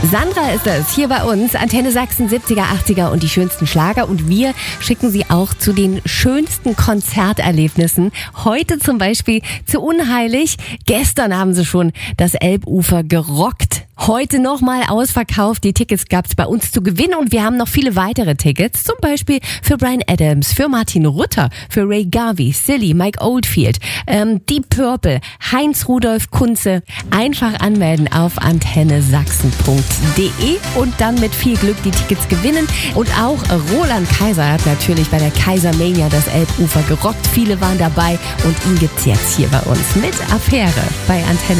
Sandra ist es, hier bei uns, Antenne Sachsen, 70er, 80er und die schönsten Schlager. Und wir schicken sie auch zu den schönsten Konzerterlebnissen. Heute zum Beispiel zu Unheilig. Gestern haben sie schon das Elbufer gerockt. Heute nochmal ausverkauft. Die Tickets gab's bei uns zu gewinnen und wir haben noch viele weitere Tickets. Zum Beispiel für Bryan Adams, für Martin Rutter, für Ray Garvey, Silly, Mike Oldfield, Deep Purple, Heinz Rudolf Kunze. Einfach anmelden auf antennesachsen.de und dann mit viel Glück die Tickets gewinnen. Und auch Roland Kaiser hat natürlich bei der Kaisermania das Elbufer gerockt. Viele waren dabei und ihn gibt's jetzt hier bei uns mit Affäre bei Antenne.